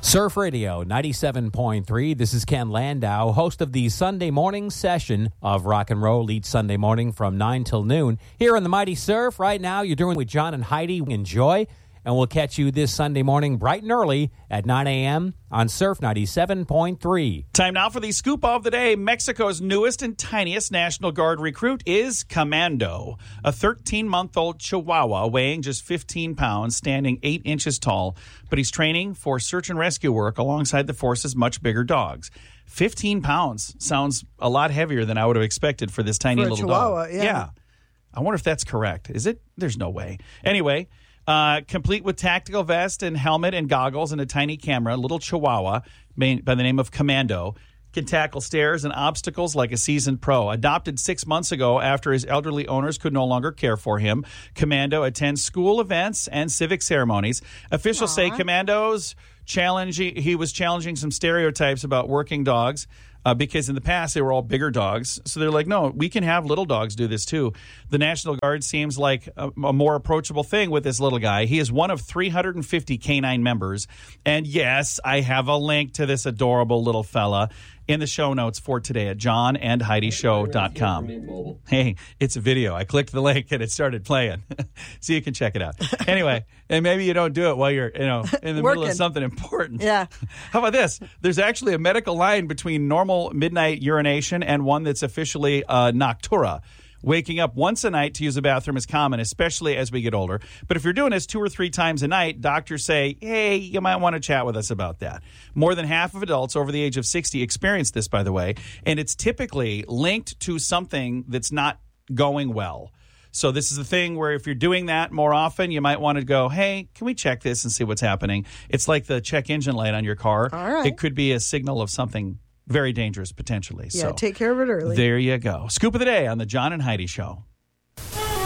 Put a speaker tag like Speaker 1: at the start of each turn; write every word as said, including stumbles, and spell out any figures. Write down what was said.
Speaker 1: Surf Radio ninety-seven point three. This is Ken Landau, host of the Sunday morning session of Rock and Roll each Sunday morning from nine till noon. Here on the Mighty Surf, right now, you're doing with John and Heidi. Enjoy, and we'll catch you this Sunday morning bright and early at nine a.m. on Surf ninety-seven point three.
Speaker 2: Time now for the scoop of the day. Mexico's newest and tiniest National Guard recruit is Commando, a thirteen-month-old Chihuahua weighing just fifteen pounds, standing eight inches tall, but he's training for search and rescue work alongside the force's much bigger dogs. fifteen pounds sounds a lot heavier than I would have expected for this tiny
Speaker 3: for a
Speaker 2: little
Speaker 3: Chihuahua,
Speaker 2: dog.
Speaker 3: Yeah.
Speaker 2: yeah. I wonder if that's correct. Is it? There's no way. Anyway, Uh, complete with tactical vest and helmet and goggles and a tiny camera, little Chihuahua by the name of Commando can tackle stairs and obstacles like a seasoned pro. Adopted six months ago after his elderly owners could no longer care for him, Commando attends school events and civic ceremonies. Officials Aww. say Commando's challenging. He was challenging some stereotypes about working dogs. Uh, because in the past, they were all bigger dogs. So they're like, no, we can have little dogs do this too. The National Guard seems like a, a more approachable thing with this little guy. He is one of three hundred fifty canine members. And yes, I have a link to this adorable little fella in the show notes for today at john and heidi show dot com. Hey, it's a video. I clicked the link and it started playing. So you can check it out. Anyway, and maybe you don't do it while you're, you know, in the middle of something important.
Speaker 3: Yeah.
Speaker 2: How about this? There's actually a medical line between normal midnight urination and one that's officially uh, noctura. Waking up once a night to use a bathroom is common, especially as we get older. But if you're doing this two or three times a night, doctors say, hey, you might want to chat with us about that. More than half of adults over the age of sixty experience this, by the way, and it's typically linked to something that's not going well. So this is the thing where if you're doing that more often, you might want to go, hey, can we check this and see what's happening? It's like the check engine light on your car.
Speaker 3: All right.
Speaker 2: It could be a signal of something very dangerous, potentially.
Speaker 3: Yeah,
Speaker 2: so
Speaker 3: take care of it early.
Speaker 2: There you go. Scoop of the day on the John and Heidi Show.